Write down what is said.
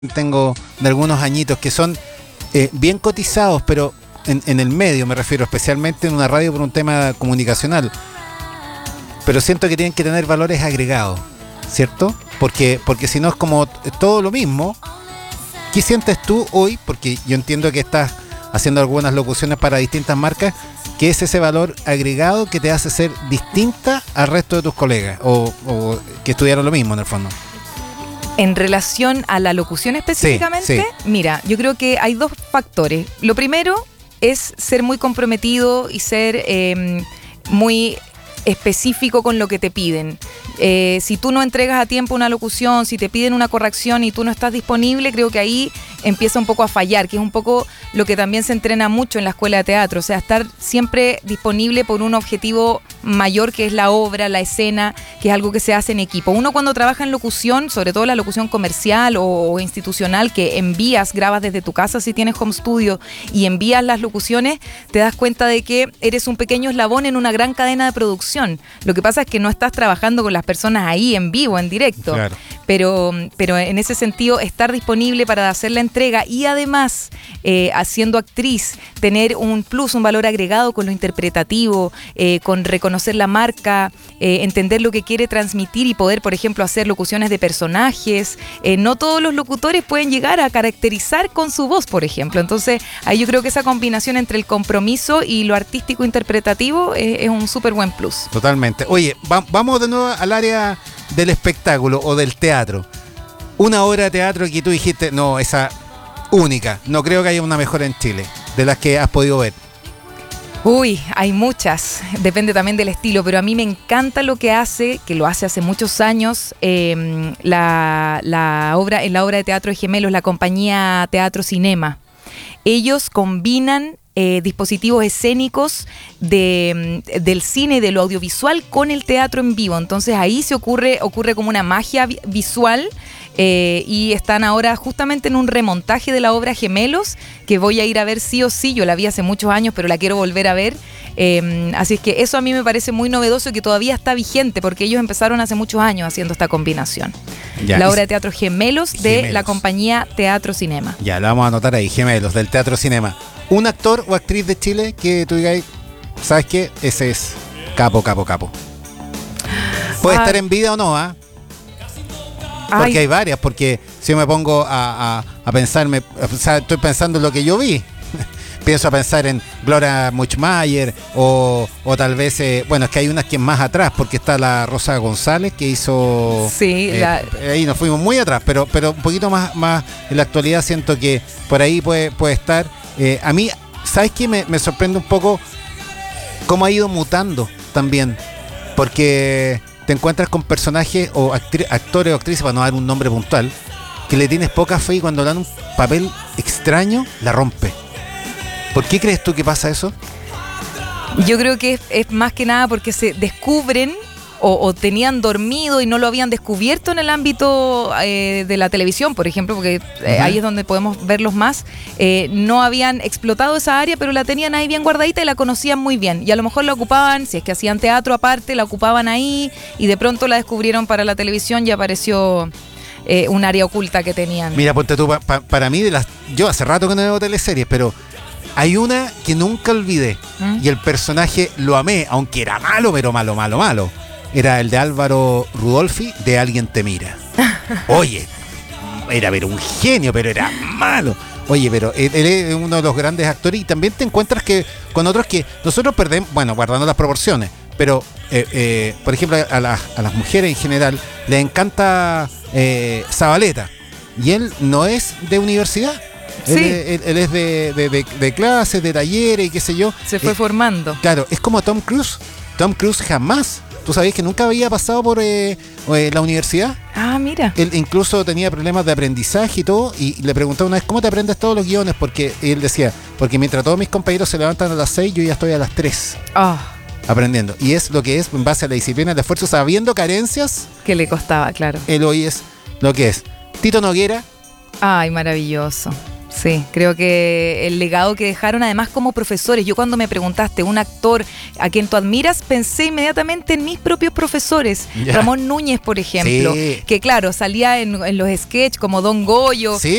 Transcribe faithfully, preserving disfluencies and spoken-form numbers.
tengo de algunos añitos que son eh, bien cotizados, pero en, en el medio me refiero, especialmente en una radio por un tema comunicacional. Pero siento que tienen que tener valores agregados, ¿cierto? Porque, porque si no es como todo lo mismo. ¿Qué sientes tú hoy? Porque yo entiendo que estás haciendo algunas locuciones para distintas marcas. ¿Qué es ese valor agregado que te hace ser distinta al resto de tus colegas? O, o que estudiaron lo mismo en el fondo. En relación a la locución específicamente, sí, sí. Mira, yo creo que hay dos factores. Lo primero es ser muy comprometido y ser eh, muy específico con lo que te piden. Eh, si tú no entregas a tiempo una locución, si te piden una corrección y tú no estás disponible, creo que ahí empieza un poco a fallar, que es un poco lo que también se entrena mucho en la escuela de teatro, o sea, estar siempre disponible por un objetivo mayor que es la obra, la escena, que es algo que se hace en equipo. Uno cuando trabaja en locución, sobre todo la locución comercial o, o institucional, que envías, grabas desde tu casa si tienes home studio y envías las locuciones, te das cuenta de que eres un pequeño eslabón en una gran cadena de producción. Lo que pasa es que no estás trabajando con las personas ahí en vivo, en directo. Claro. Pero, pero en ese sentido, estar disponible para hacer la entrega y además, eh, siendo actriz, tener un plus, un valor agregado con lo interpretativo, eh, con reconocer la marca, eh, entender lo que quiere transmitir y poder, por ejemplo, hacer locuciones de personajes. Eh, no todos los locutores pueden llegar a caracterizar con su voz, por ejemplo. Entonces, ahí yo creo que esa combinación entre el compromiso y lo artístico interpretativo es, es un súper buen plus. Totalmente. Oye, va, vamos de nuevo al área del espectáculo o del teatro. Una obra de teatro que tú dijiste, no, esa única, no creo que haya una mejor en Chile, de las que has podido ver. Uy, hay muchas, depende también del estilo, pero a mí me encanta lo que hace, que lo hace hace muchos años, eh, la, la obra, en la obra de teatro de Gemelos, la compañía Teatro Cinema. Ellos combinan Eh, dispositivos escénicos de, del cine y de lo audiovisual con el teatro en vivo. Entonces ahí se ocurre, ocurre como una magia vi- visual eh, y están ahora justamente en un remontaje de la obra Gemelos, que voy a ir a ver sí o sí. Yo la vi hace muchos años, pero la quiero volver a ver. Eh, así es que eso a mí me parece muy novedoso y que todavía está vigente, porque ellos empezaron hace muchos años haciendo esta combinación. Ya, la obra de teatro Gemelos, Gemelos de la compañía Teatro Cinema. Ya, la vamos a anotar ahí, Gemelos, del Teatro Cinema. ¿Un actor o actriz de Chile que tú digas, sabes qué? Ese es capo, capo, capo? Puede ah. estar en vida o no, ¿ah? ¿eh? Porque hay varias, porque si yo me pongo a, a, a pensarme, o sea, estoy pensando en lo que yo vi. Pienso a pensar en Gloria Muchmayer o, o tal vez, eh, bueno, es que hay unas que más atrás, porque está la Rosa González que hizo... Sí, eh, la... ahí nos fuimos muy atrás, pero, pero un poquito más, más en la actualidad siento que por ahí puede, puede estar... Eh, a mí, ¿sabes qué? Me, me sorprende un poco cómo ha ido mutando también, porque te encuentras con personajes o actri- actores o actrices, para no dar un nombre puntual, que le tienes poca fe y cuando dan un papel extraño, la rompe. ¿Por qué crees tú que pasa eso? Yo creo que es, es más que nada porque se descubren o, o tenían dormido y no lo habían descubierto en el ámbito eh, de la televisión, por ejemplo, porque eh, uh-huh. ahí es donde podemos verlos más. Eh, no habían explotado esa área, pero la tenían ahí bien guardadita y la conocían muy bien. Y a lo mejor la ocupaban, si es que hacían teatro aparte, la ocupaban ahí y de pronto la descubrieron para la televisión y apareció... Eh, un área oculta que tenían. Mira, ponte tú, pa, pa, para mí, de las, yo hace rato que no veo teleseries, pero hay una que nunca olvidé ¿Mm? Y el personaje lo amé, aunque era malo, pero malo, malo, malo. Era el de Álvaro Rudolfi, de Alguien te mira. Oye, era pero un genio, pero era malo. Oye, pero él, él es uno de los grandes actores y también te encuentras que con otros que nosotros perdemos, bueno, guardando las proporciones, pero eh, eh, por ejemplo a, la, a las mujeres en general les encanta eh, Zabaleta y él no es de universidad. Sí. Él, él, él es de, de, de, de clases, de talleres y qué sé yo. Se fue eh, formando. Claro, es como Tom Cruise. Tom Cruise jamás. ¿Tú sabías que nunca había pasado por eh, eh, la universidad? Ah, mira. Él incluso tenía problemas de aprendizaje y todo, y le preguntaba una vez, ¿cómo te aprendes todos los guiones? Porque él decía, porque mientras todos mis compañeros se levantan a las seis, yo ya estoy a las tres. Oh. Aprendiendo. Y es lo que es en base a la disciplina, el esfuerzo, sabiendo carencias. Que le costaba, claro. Él hoy es lo que es. Tito Noguera. Ay, maravilloso. Sí, creo que el legado que dejaron además como profesores. Yo cuando me preguntaste, un actor a quien tú admiras, pensé inmediatamente en mis propios profesores. Ya. Ramón Núñez, por ejemplo, sí. que claro, salía en, en los sketches como Don Goyo. Sí.